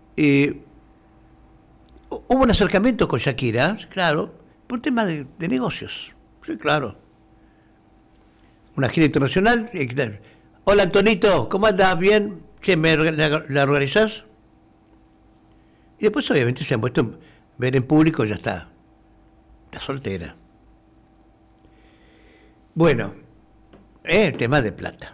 Eh, Hubo un acercamiento con Shakira, claro, por un tema de negocios. Sí, claro. Una gira internacional. Hola Antonito, ¿cómo andas? ¿Bien? Che, ¿la organizás? Y después obviamente se han puesto a ver en público, ya está. Está soltera. Bueno, el tema de plata.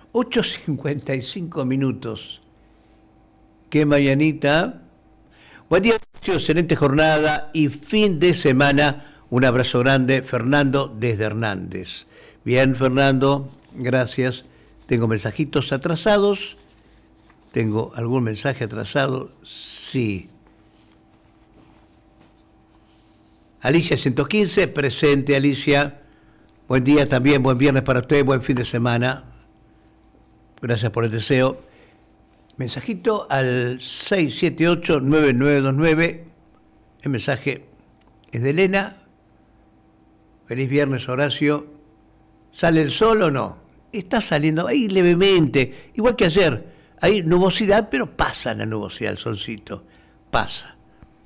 8:55. Qué mañanita. Buen día, excelente jornada y fin de semana. Un abrazo grande, Fernando desde Hernández. Bien, Fernando, gracias. Tengo mensajitos atrasados. ¿Tengo algún mensaje atrasado? Sí. Alicia 115, presente Alicia. Buen día también, buen viernes para usted, buen fin de semana. Gracias por el deseo. Mensajito al 678-9929. El mensaje es de Elena. Feliz viernes, Horacio. ¿Sale el sol o no? Está saliendo ahí levemente, igual que ayer. Hay nubosidad, pero pasa la nubosidad, el solcito. Pasa.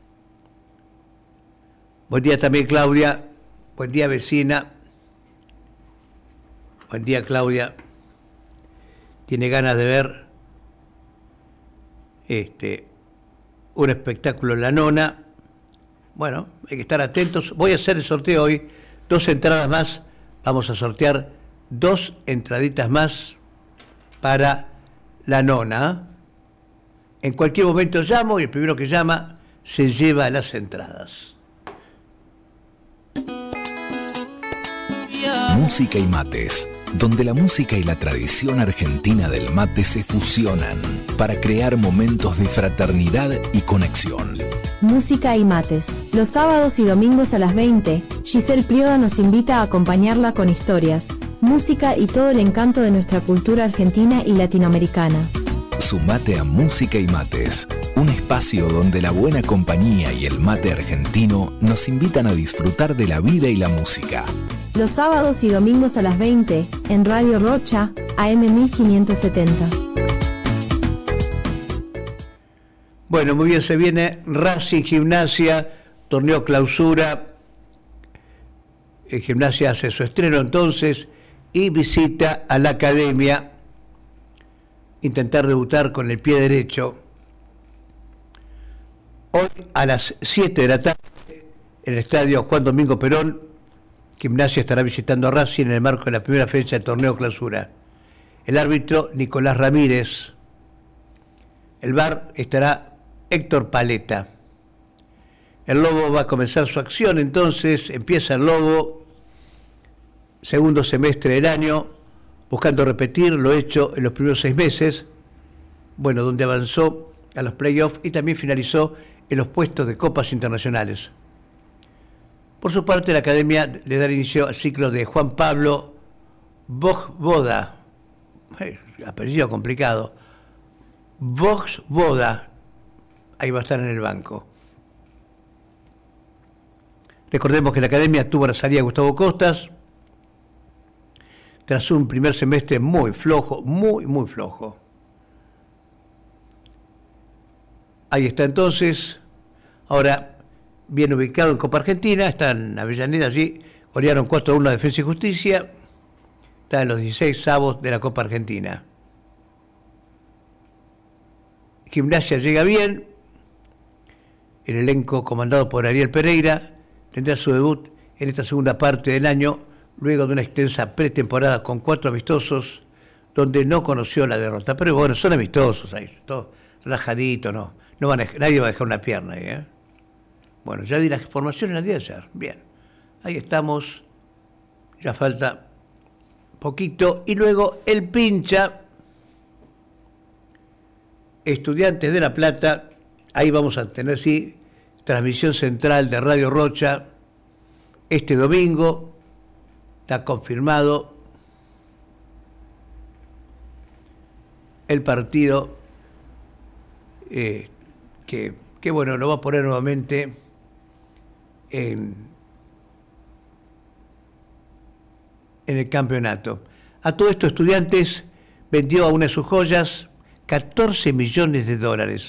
Buen día también, Claudia. Buen día, vecina. Buen día, Claudia. Tiene ganas de ver un espectáculo en La Nona. Bueno, hay que estar atentos. Voy a hacer el sorteo hoy. 2 entradas más. Vamos a sortear 2 entraditas más para La Nona. En cualquier momento llamo y el primero que llama se lleva las entradas. Música y mates, donde la música y la tradición argentina del mate se fusionan para crear momentos de fraternidad y conexión. Música y mates. Los sábados y domingos a las 20, Giselle Prioda nos invita a acompañarla con historias, música y todo el encanto de nuestra cultura argentina y latinoamericana. Sumate a Música y Mates, un espacio donde la buena compañía y el mate argentino nos invitan a disfrutar de la vida y la música. Los sábados y domingos a las 20, en Radio Rocha, AM 1570. Bueno, muy bien, se viene Racing Gimnasia, torneo clausura. Gimnasia hace su estreno entonces y visita a la academia. Intentar debutar con el pie derecho. Hoy a las 7 de la tarde en el estadio Juan Domingo Perón, Gimnasia estará visitando a Racing en el marco de la primera fecha del torneo clausura. El árbitro Nicolás Ramírez. El VAR estará Héctor Paleta. El Lobo va a comenzar su acción, entonces empieza el Lobo, segundo semestre del año, buscando repetir lo hecho en los primeros 6 meses, bueno, donde avanzó a los playoffs y también finalizó en los puestos de copas internacionales. Por su parte, la academia le da inicio al ciclo de Juan Pablo Vojvoda, apellido complicado, Vojvoda, ahí va a estar en el banco. Recordemos que la academia tuvo la salida de Gustavo Costas, tras un primer semestre muy flojo, muy flojo. Ahí está entonces, ahora bien ubicado en Copa Argentina, está en Avellaneda allí, golearon 4-1 a Defensa y Justicia, está en los 16avos de la Copa Argentina. Gimnasia llega bien, el elenco comandado por Ariel Pereira tendrá su debut en esta segunda parte del año, luego de una extensa pretemporada con 4 amistosos, donde no conoció la derrota. Pero bueno, son amistosos ahí, todo relajadito, nadie va a dejar una pierna ahí, ¿eh? Bueno, ya di las formaciones las di ayer. Bien, ahí estamos, ya falta poquito. Y luego el pincha, Estudiantes de La Plata, ahí vamos a tener, sí, transmisión central de Radio Rocha, este domingo, está confirmado el partido, que bueno, lo va a poner nuevamente en el campeonato. A todo esto, Estudiantes vendió a una de sus joyas $14 millones.